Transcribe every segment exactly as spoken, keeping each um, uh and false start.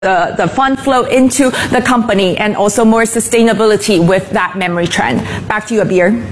The, the fund flow into the company and also more sustainability with that memory trend. Back to you, Abir.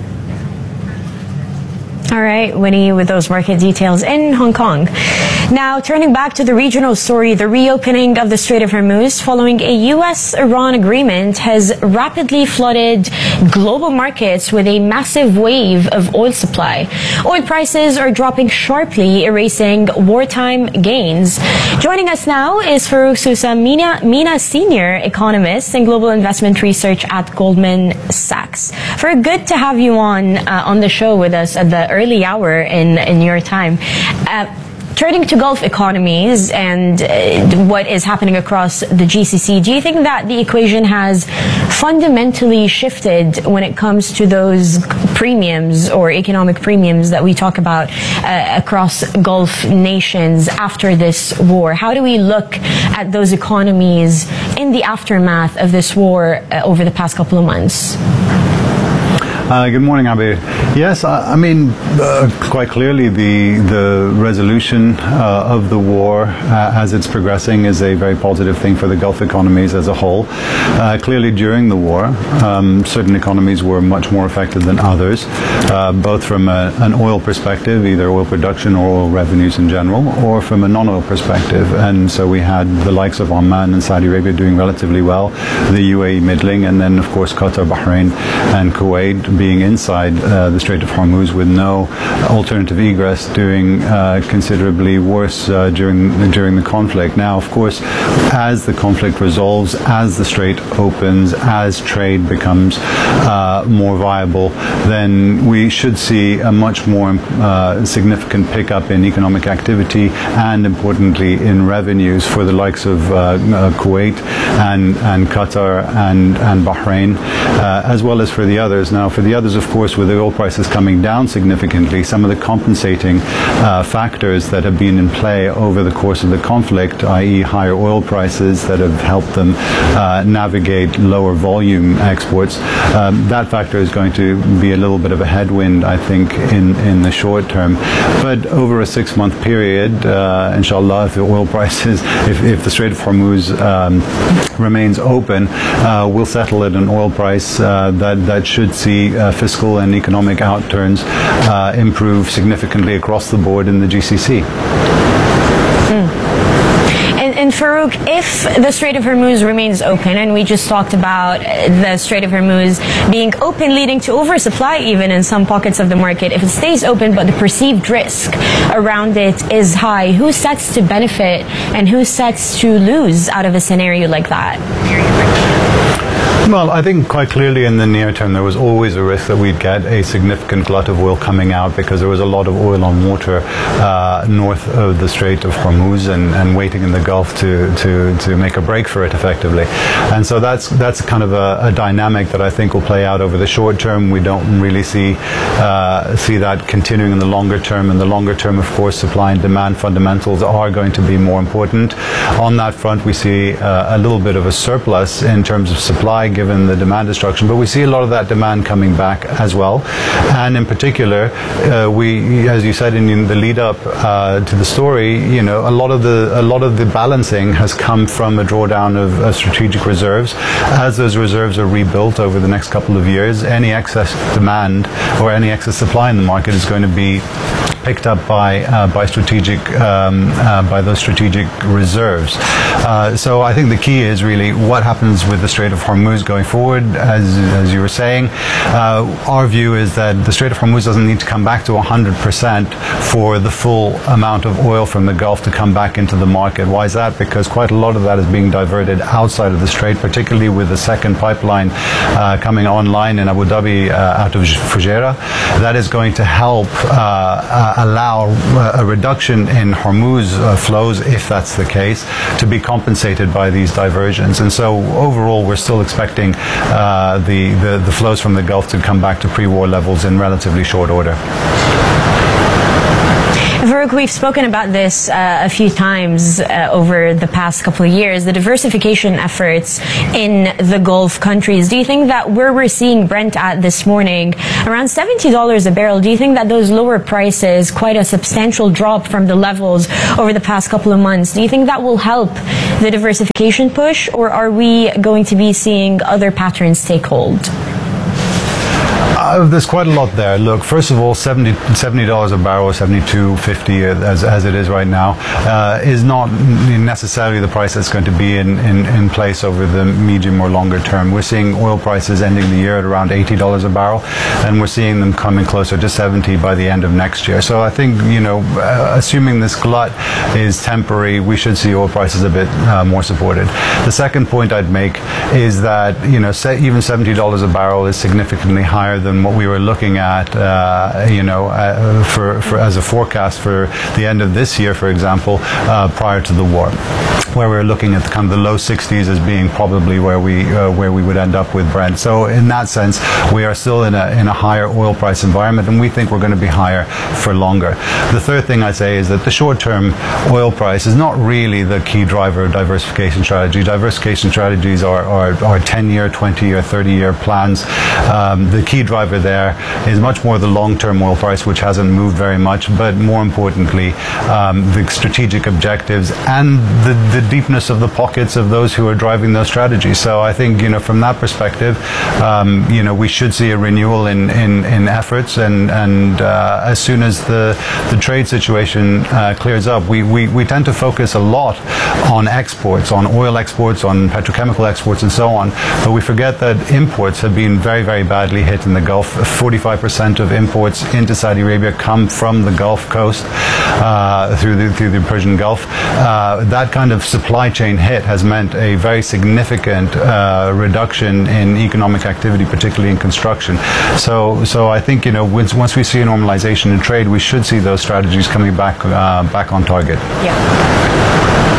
All right, Winnie, with those market details in Hong Kong. Now, turning back to the regional story, the reopening of the Strait of Hormuz following a U S Iran agreement has rapidly flooded global markets with a massive wave of oil supply. Oil prices are dropping sharply, erasing wartime gains. Joining us now is Farouk Sousa Mina, Mina Senior Economist and Global Investment Research at Goldman Sachs. Farouk, good to have you on uh, on the show with us at the early hour in, in your time. Uh, Turning to Gulf economies and uh, what is happening across the G C C, do you think that the equation has fundamentally shifted when it comes to those premiums or economic premiums that we talk about uh, across Gulf nations after this war? How do we look at those economies in the aftermath of this war uh, over the past couple of months? Uh, good morning, Abir. Yes, I, I mean, uh, quite clearly the the resolution uh, of the war uh, as it's progressing is a very positive thing for the Gulf economies as a whole. Uh, clearly, during the war, um, certain economies were much more affected than others, uh, both from a, an oil perspective, either oil production or oil revenues in general, or from a non-oil perspective. And so we had the likes of Oman and Saudi Arabia doing relatively well, the U A E middling, and then, of course, Qatar, Bahrain, and Kuwait being inside uh, the Strait of Hormuz with no alternative egress, doing uh, considerably worse uh, during during the conflict. Now, of course, as the conflict resolves, as the strait opens, as trade becomes uh, more viable, then we should see a much more uh, significant pickup in economic activity and, importantly, in revenues for the likes of uh, uh, Kuwait and and Qatar and and Bahrain, uh, as well as for the others. Now, for the others, of course, with the oil prices coming down significantly, some of the compensating uh, factors that have been in play over the course of the conflict, that is higher oil prices that have helped them uh, navigate lower volume exports, um, that factor is going to be a little bit of a headwind, I think, in, in the short term. But over a six-month period, uh, inshallah, if the oil prices, if, if the Strait of Hormuz um, remains open, uh, we'll settle at an oil price uh, that, that should see uh, fiscal and economic outturns uh, improve significantly across the board in the G C C. Mm. And, and Farouk, if the Strait of Hormuz remains open, and we just talked about the Strait of Hormuz being open, leading to oversupply even in some pockets of the market, if it stays open but the perceived risk around it is high, who sets to benefit and who sets to lose out of a scenario like that? Well, I think quite clearly in the near term there was always a risk that we'd get a significant glut of oil coming out because there was a lot of oil on water uh, north of the Strait of Hormuz and, and waiting in the Gulf to, to, to make a break for it effectively. And so that's that's kind of a, a dynamic that I think will play out over the short term. We don't really see uh, see that continuing in the longer term. In the longer term, of course, supply and demand fundamentals are going to be more important. On that front, we see uh, a little bit of a surplus in terms of supply given the demand destruction, but we see a lot of that demand coming back as well. And in particular, uh, we, as you said in the lead up uh, to the story, you know, a lot of the a lot of the balancing has come from a drawdown of, of strategic reserves. As those reserves are rebuilt over the next couple of years, any excess demand or any excess supply in the market is going to be picked up by uh, by strategic um, uh, by those strategic reserves. Uh, so I think the key is really what happens with the Strait of Hormuz going forward. As as you were saying, uh, our view is that the Strait of Hormuz doesn't need to come back to one hundred percent for the full amount of oil from the Gulf to come back into the market. Why is that? Because quite a lot of that is being diverted outside of the Strait, particularly with the second pipeline uh, coming online in Abu Dhabi uh, out of Fujairah. That is going to help uh, uh, allow a reduction in Hormuz uh, flows, if that's the case, to be compensated by these diversions. And so overall, we're still expecting uh, the, the, the flows from the Gulf to come back to pre-war levels in relatively short order. Farouk, we've spoken about this uh, a few times uh, over the past couple of years, the diversification efforts in the Gulf countries. Do you think that where we're seeing Brent at this morning, around seventy dollars a barrel, do you think that those lower prices, quite a substantial drop from the levels over the past couple of months, do you think that will help the diversification push, or are we going to be seeing other patterns take hold? Uh, there's quite a lot there. Look, first of all, seventy dollars a barrel, seventy-two fifty as, as it is right now, uh, is not necessarily the price that's going to be in, in, in place over the medium or longer term. We're seeing oil prices ending the year at around eighty dollars a barrel, and we're seeing them coming closer to seventy by the end of next year. So I think, you know, uh, assuming this glut is temporary, we should see oil prices a bit uh, more supported. The second point I'd make is that, you know, say even seventy dollars a barrel is significantly higher than what we were looking at, uh, you know, uh, for, for as a forecast for the end of this year, for example, uh, prior to the war, where we're looking at kind of the low sixties as being probably where we uh, where we would end up with Brent. So in that sense, we are still in a in a higher oil price environment, and we think we're going to be higher for longer. The third thing I say is that the short-term oil price is not really the key driver of diversification strategy. Diversification strategies are are, are ten-year, twenty-year, thirty-year plans. Um, the key driver there is much more the long-term oil price, which hasn't moved very much, but more importantly, um, the strategic objectives and the, the deepness of the pockets of those who are driving those strategies. So I think, you know, from that perspective, um, you know, we should see a renewal in, in, in efforts, and, and uh, as soon as the, the trade situation uh, clears up, we, we, we tend to focus a lot on exports, on oil exports, on petrochemical exports, and so on, but we forget that imports have been very, very badly hit in the Gulf. forty-five percent of imports into Saudi Arabia come from the Gulf Coast uh, through the through the Persian Gulf. Uh, that kind of supply chain hit has meant a very significant uh, reduction in economic activity, particularly in construction. So, so I think, you know, once once we see a normalization in trade, we should see those strategies coming back uh, back on target. Yeah.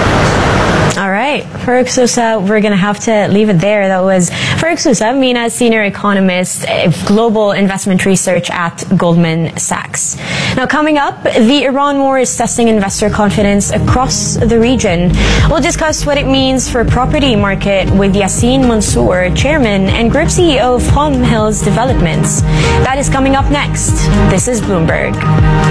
All right, Farouk Sousa, we're going to have to leave it there. That was Farouk Sousa, MENA senior economist, global investment research at Goldman Sachs. Now, coming up, the Iran war is testing investor confidence across the region. We'll discuss what it means for property market with Yassin Mansour, chairman and group C E O of Palm Hills Developments. That is coming up next. This is Bloomberg.